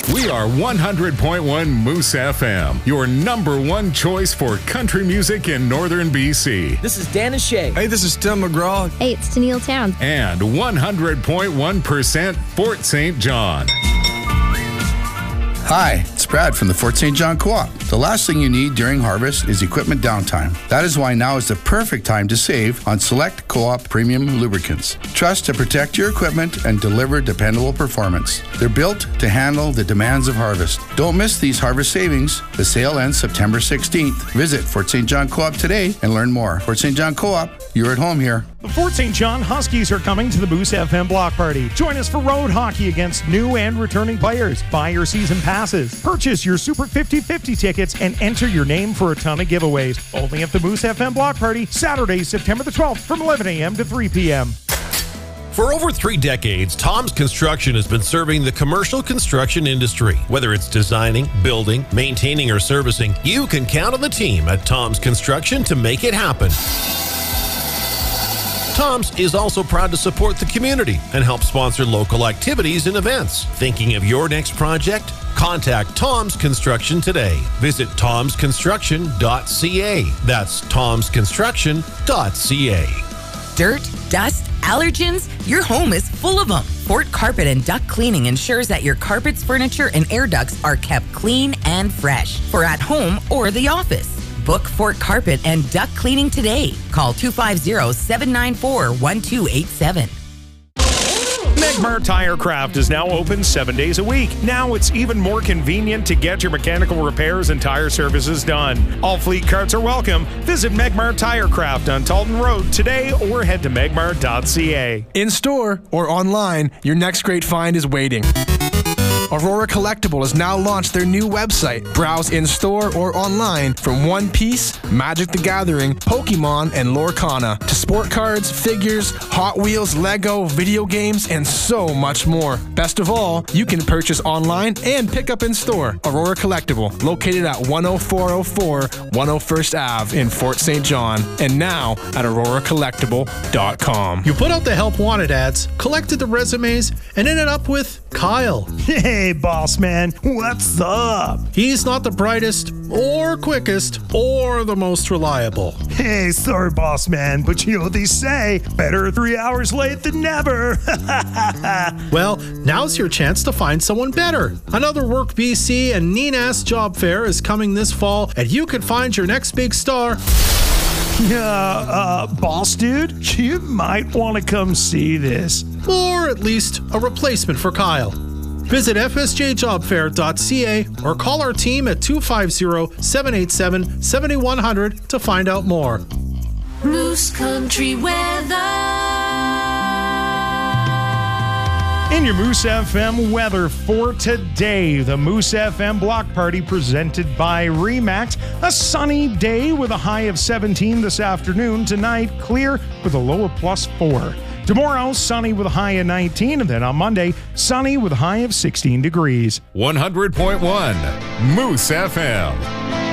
We are 100.1 Moose FM, your number one choice for country music in northern BC. This is Dan and Shay. Hey, this is Tim McGraw. Hey, it's Tennille Towns. And 100.1% Fort St. John. Hi, it's Brad from the Fort St. John Co-op. The last thing you need during harvest is equipment downtime. That is why now is the perfect time to save on select Co-op premium lubricants. Trust to protect your equipment and deliver dependable performance. They're built to handle the demands of harvest. Don't miss these harvest savings. The sale ends September 16th. Visit Fort St. John Co-op today and learn more. Fort St. John Co-op, you're at home here. The Fort St. John Huskies are coming to the Moose FM Block Party. Join us for road hockey against new and returning players. Buy your season passes, purchase your Super 50/50 tickets, and enter your name for a ton of giveaways. Only at the Moose FM Block Party, Saturday, September the 12th from 11 a.m. to 3 p.m. For over 3 decades, Tom's Construction has been serving the commercial construction industry. Whether it's designing, building, maintaining, or servicing, you can count on the team at Tom's Construction to make it happen. Tom's is also proud to support the community and help sponsor local activities and events. Thinking of your next project? Contact Tom's Construction today. Visit tomsconstruction.ca. That's tomsconstruction.ca. Dirt, dust, allergens? Your home is full of them. Fort Carpet and Duct Cleaning ensures that your carpets, furniture, and air ducts are kept clean and fresh for at home or the office. Book Fort Carpet and Duct Cleaning today. Call 250-794-1287. Megmar Tire Craft is now open 7 days a week. Now it's even more convenient to get your mechanical repairs and tire services done. All fleet carts are welcome. Visit Megmar Tire Craft on Talton Road today or head to megmar.ca. In store or online, your next great find is waiting. Aurora Collectible has now launched their new website. Browse in-store or online from One Piece, Magic the Gathering, Pokemon, and Lorcana to sport cards, figures, Hot Wheels, Lego, video games, and so much more. Best of all, you can purchase online and pick up in-store. Aurora Collectible, located at 10404 101st Ave in Fort St. John, and now at auroracollectible.com. You put out the Help Wanted ads, collected the resumes, and ended up with Kyle. Hey, boss man, what's up? He's not the brightest or quickest or the most reliable. Hey, sorry, boss man, but you know what they say, better 3 hours late than never. Well, now's your chance to find someone better. Another Work BC and Neenass job fair is coming this fall, and you can find your next big star. Boss dude, you might want to come see this. Or at least a replacement for Kyle. Visit fsjjobfair.ca or call our team at 250-787-7100 to find out more. Moose Country weather. In your Moose FM weather for today, the Moose FM Block Party presented by RE/MAX. A sunny day with a high of 17 this afternoon. Tonight, clear with a low of +4. Tomorrow, sunny with a high of 19, and then on Monday, sunny with a high of 16 degrees. 100.1 Moose FM.